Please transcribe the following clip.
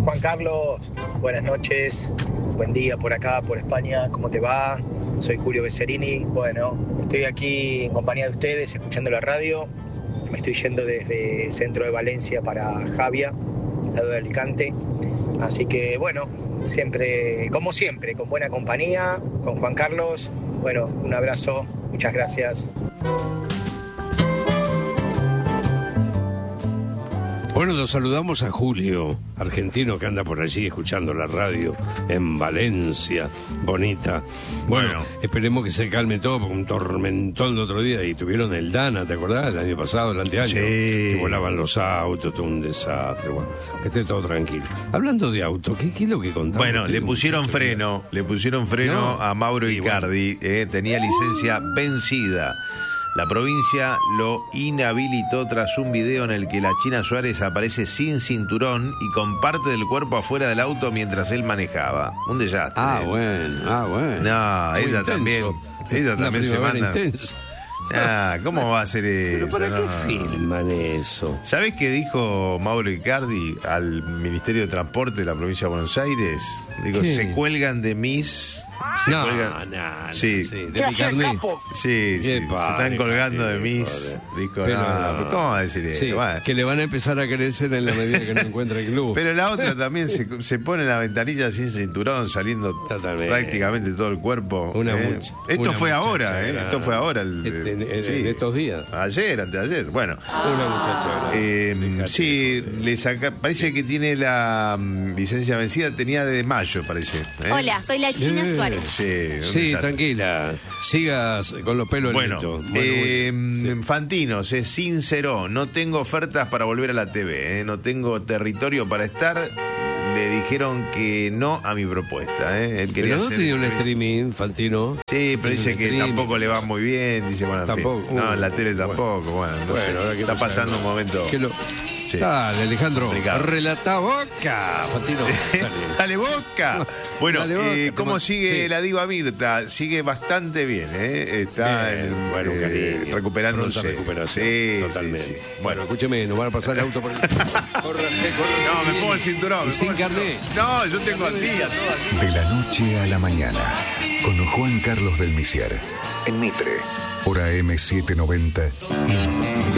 Juan Carlos, buenas noches, buen día por acá, por España, ¿cómo te va? Soy Julio Besserini. Bueno, estoy aquí en compañía de ustedes, escuchando la radio. Me estoy yendo desde el centro de Valencia para Javia, lado de Alicante. Así que bueno, siempre, como siempre, con buena compañía, con Juan Carlos. Bueno, un abrazo, muchas gracias. Bueno, los saludamos a Julio, argentino que anda por allí escuchando la radio en Valencia, bonita. Bueno, esperemos que se calme todo, porque un tormentón el otro día y tuvieron el Dana, ¿te acordás? El año pasado, el anteaño, que volaban los autos, todo un desastre. Bueno, que esté todo tranquilo. Hablando de auto, ¿qué es lo que contamos? Bueno, le pusieron freno no. A Mauro Icardi, tenía licencia vencida. La provincia lo inhabilitó tras un video en el que la China Suárez aparece sin cinturón y con parte del cuerpo afuera del auto mientras él manejaba. Un desastre. Bueno. No, ella también se manda. ¿Cómo va a ser eso? ¿Pero para qué filman eso? ¿Sabés qué dijo Mauro Icardi al Ministerio de Transporte de la provincia de Buenos Aires? Digo, se cuelgan de mis... Sí, de mi carnet. Sí, se están colgando de mis. Dijo, ¿cómo va a decir eso? Sí, bueno. Que le van a empezar a crecer en la medida que no encuentra el club. Pero la otra también se pone en la ventanilla sin cinturón, saliendo prácticamente todo el cuerpo. Esto fue ahora, esto fue ahora. En estos días. Ayer, anteayer. Bueno. Una muchacha. Sí, parece que tiene la licencia vencida, tenía de mayo, parece. Hola, soy la China Suárez. Sí, tranquila. Sigas con los pelos listos. Fantino se sinceró. No tengo ofertas para volver a la TV. No tengo territorio para estar. Le dijeron que no a mi propuesta. Él quería pero no tenía un streaming, Fantino. Sí, pero dice que tampoco le va muy bien. Dice, bueno, tampoco. No, en la tele tampoco. Bueno, no sé. Ahora está pasando un momento. Sí. Dale, Alejandro, relata Boca, Fantino. Dale Boca. Bueno, dale Boca, ¿cómo sigue la diva Mirta? Sigue bastante bien, está recuperándose. Sí, totalmente. Sí. Bueno, escúcheme, nos van a pasar el auto por el... Córrase. No, me pongo el cinturón. Sin carnet. No, yo tengo al día. De la noche a la mañana, con Juan Carlos del Misier, en Mitre, por AM790.